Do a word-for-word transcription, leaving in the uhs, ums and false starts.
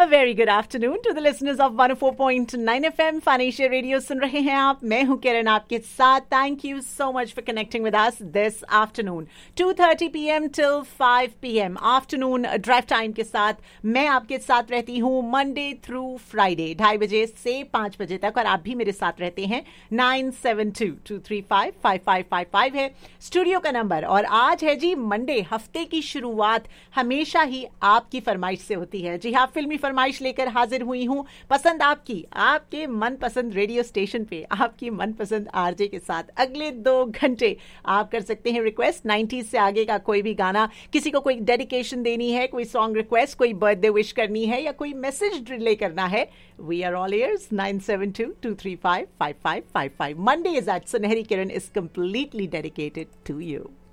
A very good afternoon to the listeners of one oh four point nine F M Financial Radio सुन रहे हैं आप. मैं हूं किरण आपके साथ. Thank you so much for connecting with us this afternoon. two thirty p m till five p m afternoon drive time के साथ मैं आपके साथ रहती हूं Monday through Friday ढाई बजे से पाँच बजे तक, और आप भी मेरे साथ रहते हैं. nine seven two two three five five five five five है स्टूडियो का नंबर. और आज है जी मंडे. हफ्ते की शुरुआत हमेशा ही आपकी फरमाइश से होती है. जी हाँ, फिल्मी फरमाइश लेकर हाजिर हुई हूँ. पसंद आपकी, आपके मनपसंद रेडियो स्टेशन पे आपकी मनपसंद आरजे के साथ अगले दो घंटे आप कर सकते हैं रिक्वेस्ट. नाइंटीज़ से आगे का कोई भी गाना, किसी को कोई डेडिकेशन देनी है, कोई सॉन्ग रिक्वेस्ट, कोई बर्थडे विश करनी है या कोई मैसेज रिले करना है, we are all ears. nine seven two two three five five five five five. Mondays at Sunehri Kiran is completely dedicated to you.